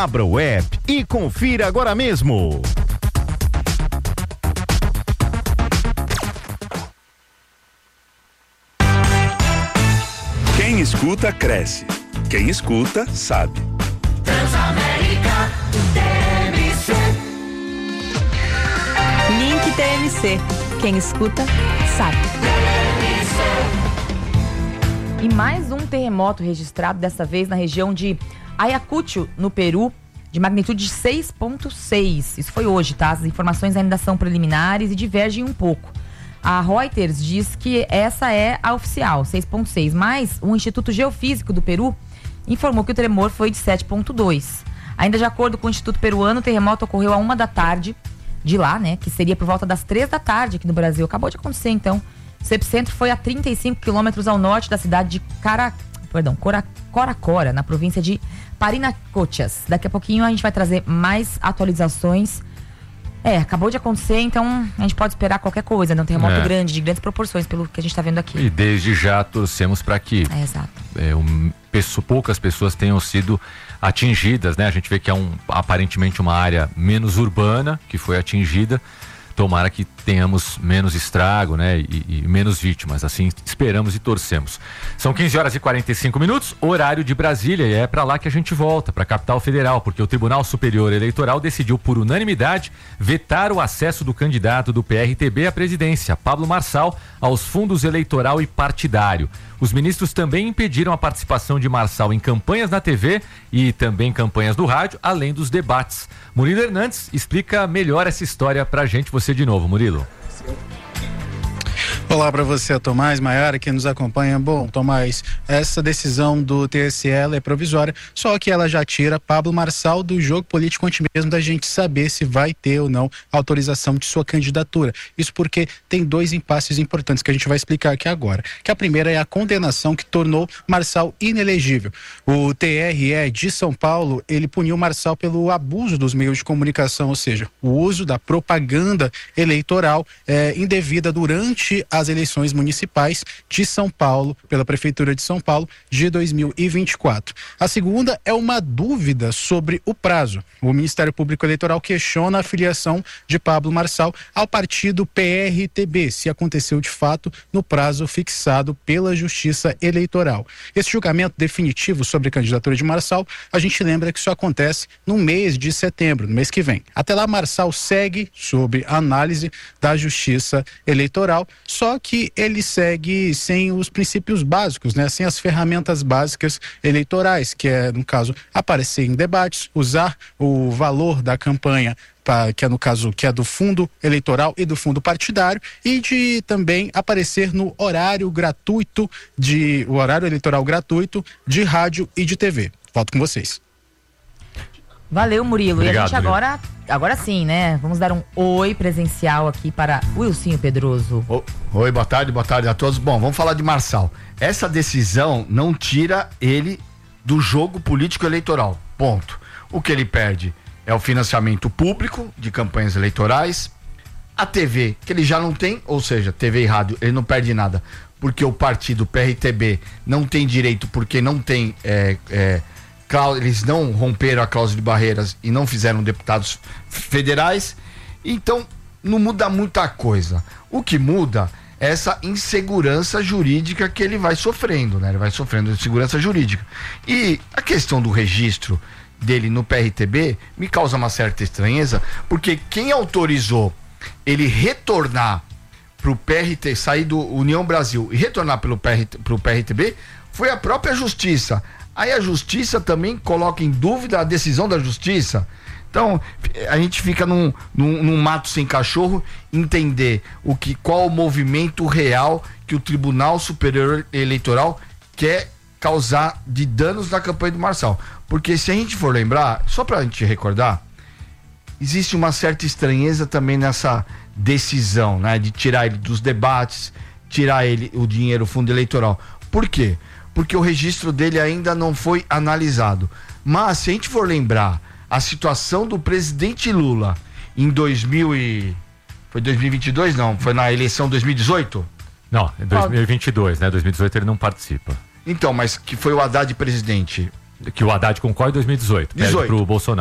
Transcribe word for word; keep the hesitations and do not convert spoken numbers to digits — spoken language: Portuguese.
Abra o app e confira agora mesmo. Quem escuta, cresce. Quem escuta, sabe. Transamérica T M C. Link T M C. Quem escuta, sabe. E mais um terremoto registrado, dessa vez na região de Ayacucho, no Peru, de magnitude seis ponto seis. Isso foi hoje, tá? As informações ainda são preliminares e divergem um pouco. A Reuters diz que essa é a oficial, seis ponto seis, mas o Instituto Geofísico do Peru informou que o tremor foi de sete ponto dois. Ainda de acordo com o Instituto Peruano, o terremoto ocorreu a uma da tarde de lá, né? Que seria por volta das três da tarde aqui no Brasil. Acabou de acontecer, então. O epicentro foi a trinta e cinco quilômetros ao norte da cidade de Cara... Perdão, Cora... Coracora, na província de Parinacochas. Daqui a pouquinho a gente vai trazer mais atualizações. É, acabou de acontecer, então a gente pode esperar qualquer coisa, né? Um terremoto é. grande, de grandes proporções, pelo que a gente está vendo aqui. E desde já torcemos para que é, exato. É, um, peço, poucas pessoas tenham sido atingidas, né? A gente vê que é um, aparentemente uma área menos urbana que foi atingida. Tomara que tenhamos menos estrago, né? E, e menos vítimas, assim esperamos e torcemos. São quinze horas e quarenta e cinco minutos, horário de Brasília, e é para lá que a gente volta, para a capital federal, porque o Tribunal Superior Eleitoral decidiu por unanimidade vetar o acesso do candidato do P R T B à presidência, Pablo Marçal, aos fundos eleitoral e partidário. Os ministros também impediram a participação de Marçal em campanhas na T V e também campanhas do rádio, além dos debates. Murilo Hernandes explica melhor essa história pra gente. Você de novo, Murilo. Olá para você, Tomás, Maiara, que nos acompanha. Bom, Tomás, essa decisão do T S E é provisória, só que ela já tira Pablo Marçal do jogo político antes mesmo da gente saber se vai ter ou não autorização de sua candidatura. Isso porque tem dois impasses importantes que a gente vai explicar aqui agora. Que a primeira é a condenação que tornou Marçal inelegível. O T R E de São Paulo, ele puniu Marçal pelo abuso dos meios de comunicação, ou seja, o uso da propaganda eleitoral é, indevida durante a as eleições municipais de São Paulo, pela Prefeitura de São Paulo, de dois mil e vinte e quatro. A segunda é uma dúvida sobre o prazo. O Ministério Público Eleitoral questiona a filiação de Pablo Marçal ao partido P R T B, se aconteceu de fato no prazo fixado pela Justiça Eleitoral. Esse julgamento definitivo sobre a candidatura de Marçal, a gente lembra que isso acontece no mês de setembro, no mês que vem. Até lá, Marçal segue sob análise da Justiça Eleitoral, só que ele segue sem os princípios básicos, né? Sem as ferramentas básicas eleitorais, que é, no caso, aparecer em debates, usar o valor da campanha, pra, que é no caso, que é do fundo eleitoral e do fundo partidário, e de também aparecer no horário gratuito, de, o horário eleitoral gratuito de rádio e de T V. Volto com vocês. Valeu, Murilo. Obrigado, e a gente Murilo. agora, agora sim, né? Vamos dar um oi presencial aqui para Wilsinho Pedroso. O, oi, boa tarde, boa tarde a todos. Bom, vamos falar de Marçal. Essa decisão não tira ele do jogo político eleitoral. Ponto. O que ele perde é o financiamento público de campanhas eleitorais, a T V, que ele já não tem, ou seja, T V e rádio, ele não perde nada, porque o partido P R T B não tem direito, porque não tem... É, é, eles não romperam a cláusula de barreiras e não fizeram deputados federais, então não muda muita coisa. O que muda é essa insegurança jurídica que ele vai sofrendo, né? Ele vai sofrendo insegurança jurídica. E a questão do registro dele no P R T B me causa uma certa estranheza, porque quem autorizou ele retornar pro P R T, sair do União Brasil e retornar pelo P R T, pro P R T B foi a própria Justiça. Aí a Justiça também coloca em dúvida a decisão da Justiça. Então, a gente fica num, num, num mato sem cachorro, entender o que, qual o movimento real que o Tribunal Superior Eleitoral quer causar de danos na campanha do Marçal. Porque se a gente for lembrar, só pra gente recordar, existe uma certa estranheza também nessa decisão, né? De tirar ele dos debates, tirar ele o dinheiro, o fundo eleitoral. Por quê? Porque o registro dele ainda não foi analisado. Mas se a gente for lembrar a situação do presidente Lula em dois mil e... Foi dois mil e vinte e dois? Não, foi na eleição dois mil e dezoito? Não, é dois mil e vinte e dois, né? dois mil e dezoito ele não participa. Então, mas que foi o Haddad presidente. Que o Haddad concorre em dois mil e dezoito. Perde dezoito. pro Bolsonaro.